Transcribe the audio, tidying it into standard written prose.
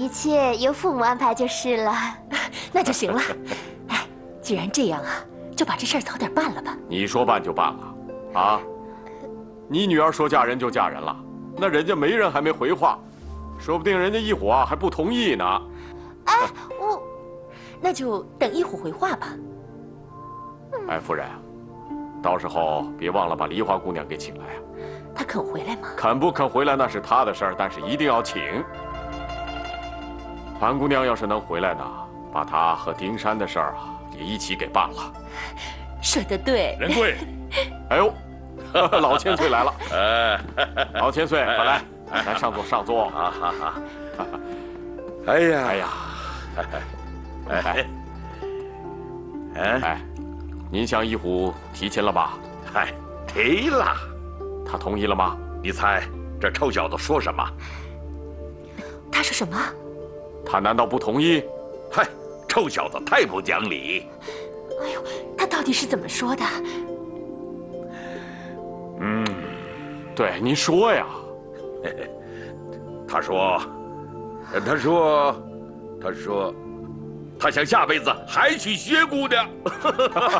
一切由父母安排就是了。 那就行了。哎，既然这样啊，就把这事儿早点办了吧。 你说办就办了，啊？你女儿说嫁人就嫁人了，那人家媒人还没回话，说不定人家一虎啊还不同意呢。 哎，我， 那就等一虎回话吧。 哎，夫人，到时候别忘了把梨花姑娘给请来啊。 她肯回来吗？ 肯不肯回来那是她的事儿，但是一定要请。樊姑娘要是能回来呢，把她和丁山的事儿啊也一起给办了。 说得对。 仁贵， 哎呦，老千岁来了。老千岁，快来，来上座，上座。 好好好。哎呀， 哎呀，哎，您向一虎提亲了吧？ 嗨，提了。 他同意了吗？ 你猜这臭小子说什么？ 他说什么？ 他难道不同意？ 嗨，臭小子太不讲理。 哎呦，他到底是怎么说的？ 对，您说呀。 他说，他想下辈子还娶薛姑娘。